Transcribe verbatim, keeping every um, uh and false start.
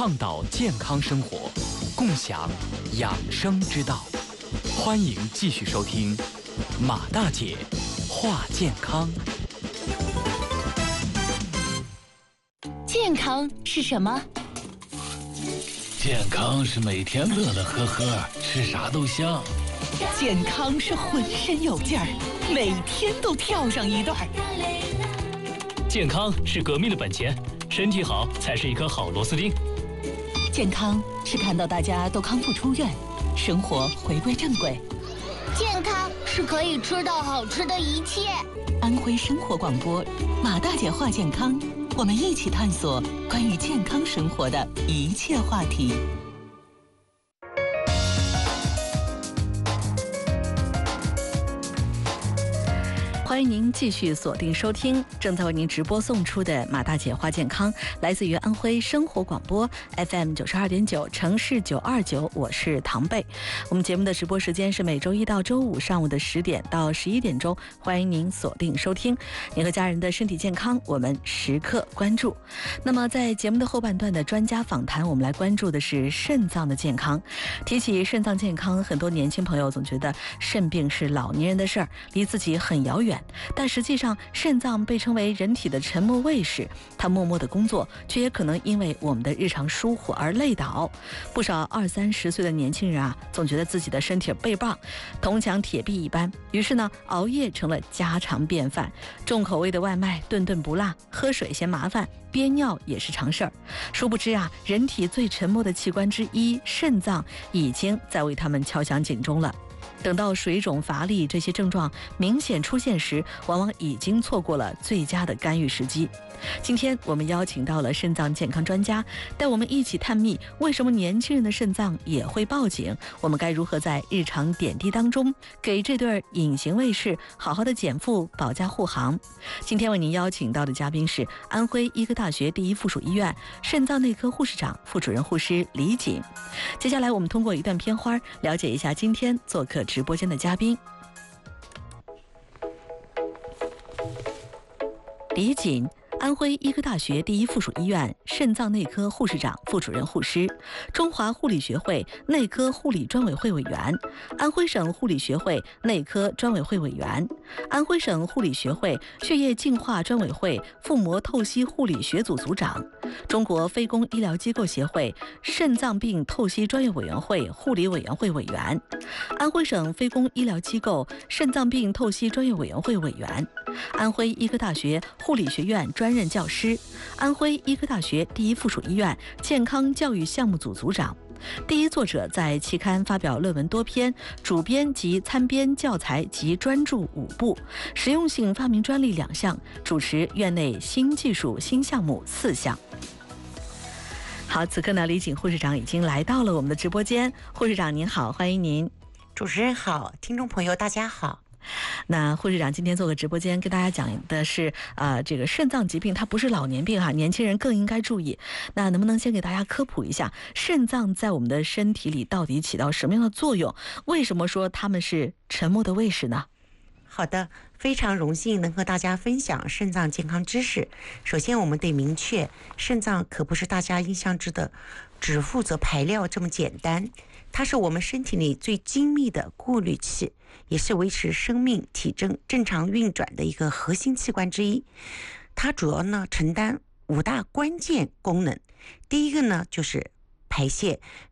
倡导健康生活，共享养生之道。欢迎继续收听马大姐话健康。 健康是什么？ 健康是每天乐乐呵呵，吃啥都香。 健康是浑身有劲儿，每天都跳上一段。 健康是革命的本钱，身体好才是一颗好螺丝钉。 健康是看到大家都康复出院，生活回归正轨。 健康是可以吃到好吃的一切。 安徽生活广播，马大姐话健康，我们一起探索关于健康生活的一切话题。欢迎您继续锁定收听正在为您直播送出的马大姐话健康，来自于安徽生活广播 F M 九十二点九，城市九二九，我是唐贝。我们节目的直播时间是每周一到周五上午的十点到十一点钟，欢迎您锁定收听。您和家人的身体健康，我们时刻关注。那么在节目的后半段的专家访谈，我们来关注的是肾脏的健康。提起肾脏健康，很多年轻朋友总觉得肾病是老年人的事儿，离自己很遥远。但实际上，肾脏被称为人体的沉默卫士，它默默的工作，却也可能因为我们的日常疏忽而累倒。不少二三十岁的年轻人啊，总觉得自己的身体倍棒，铜墙铁壁一般，于是呢，熬夜成了家常便饭，重口味的外卖顿顿不落，喝水嫌麻烦，憋尿也是常事儿。殊不知啊，人体最沉默的器官之一肾脏已经在为他们敲响警钟了。等到水肿乏力这些症状明显出现时，往往已经错过了最佳的干预时机。今天我们邀请到了肾脏健康专家，带我们一起探秘为什么年轻人的肾脏也会报警，我们该如何在日常点滴当中给这对隐形卫士好好的减负保驾护航。今天为您邀请到的嘉宾是安徽医科大学第一附属医院肾脏内科护士长、副主任护师李锦。接下来我们通过一段片花了解一下今天做客直播间的嘉宾。李锦，安徽医科大学第一附属医院肾脏内科护士长、副主任护师，中华护理学会内科护理专委会委员，安徽省护理学会内科专委会委员，安徽省护理学会血液净化专委会腹膜透析护理学组组长，中国非公医疗机构协会肾脏病透析专业委员会护理委员会委员，安徽省非公医疗机构肾脏病透析专业委员会委员，安徽医科大学护理学院专任教师，安徽医科大学第一附属医院健康教育项目组组长，第一作者，在期刊发表论文多篇，主编及参编教材及专著五部，实用性发明专利两项，主持院内新技术新项目四项。好，此刻呢，李锦护士长已经来到了我们的直播间。护士长您好，欢迎您。 主持人好，听众朋友大家好。 那护士长今天做个直播间，跟大家讲的是呃，这个肾脏疾病它不是老年病哈，年轻人更应该注意。那能不能先给大家科普一下，肾脏在我们的身体里到底起到什么样的作用？为什么说他们是沉默的卫士呢？ 好的，非常荣幸能和大家分享肾脏健康知识。首先我们得明确，肾脏可不是大家印象中的只负责排尿这么简单，它是我们身体里最精密的过滤器，也是维持生命体征正常运转的一个核心器官之一。它主要呢承担五大关键功能。第一个呢就是排泄